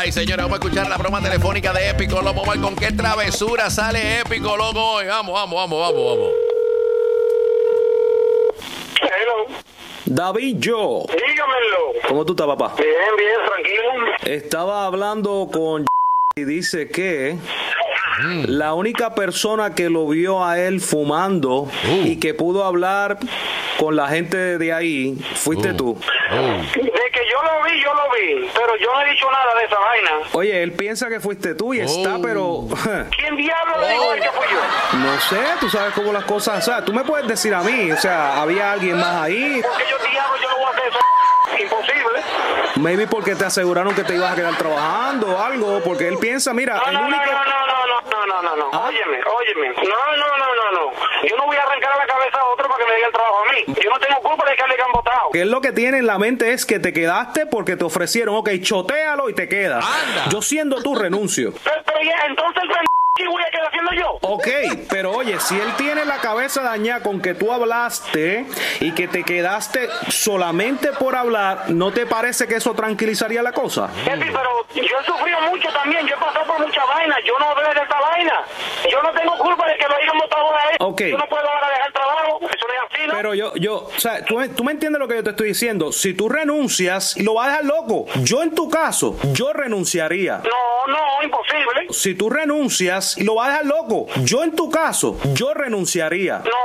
y señores, vamos a escuchar la broma telefónica de Épico Loco. Vamos a ver con qué travesura sale Épico Loco hoy. Vamos. Hello. David, Dígamelo. ¿cómo tú estás, papá? Bien, tranquilo. Estaba hablando con y dice que la única persona que lo vio a él fumando y que pudo hablar con la gente de ahí fuiste tú. De que yo lo vi, pero yo no he dicho nada de esa vaina. Oye, él piensa que fuiste tú y está, pero ¿Quién diablo le dijo que fui yo? no sé, tú sabes cómo las cosas, o sea, tú me puedes decir a mí, o sea, había alguien más ahí. Porque yo lo voy a hacer eso. Imposible. Maybe porque te aseguraron que te ibas a quedar trabajando o algo, porque él piensa, mira, el único... No. ¿Ah? Óyeme. No. Yo no voy a arrancar a la cabeza a otro para que me diga el trabajo a mí. Yo no tengo culpa de que le hayan votado. Que él lo que tiene en la mente es que te quedaste porque te ofrecieron, ok, chotéalo y te quedas. Anda. Yo siendo tú renuncio. Pero ya, entonces ¿qué voy a quedar haciendo yo? Ok, pero oye, si él tiene la cabeza dañada con que tú hablaste y que te quedaste solamente por hablar, ¿no te parece que eso tranquilizaría la cosa? Pero yo he sufrido mucho también, yo he pasado por mucha vaina, yo no veo de esta vaina. Yo no tengo culpa de que lo hayan votado a él. Ok. Yo no puedo ahora dejar el trabajo, eso no es así, ¿no? Pero yo, o sea, tú me entiendes lo que yo te estoy diciendo. Si tú renuncias, lo vas a dejar loco. Yo en tu caso, yo renunciaría. No, imposible. Si tú renuncias, lo vas a dejar loco. Yo en tu caso, yo renunciaría. No.